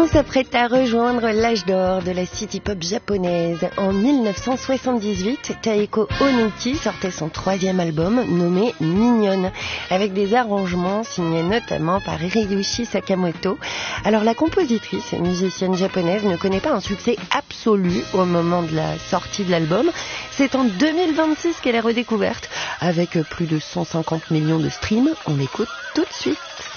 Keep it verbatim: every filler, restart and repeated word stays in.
s'apprête à rejoindre l'âge d'or de la city pop japonaise. En mille neuf cent soixante-dix-huit, Taeko Onuki sortait son troisième album nommé Mignonne, avec des arrangements signés notamment par Ryuichi Sakamoto. Alors la compositrice et musicienne japonaise ne connaît pas un succès absolu au moment de la sortie de l'album. C'est en deux mille vingt-six qu'elle est redécouverte, avec plus de cent cinquante millions de streams. On l'écoute tout de suite.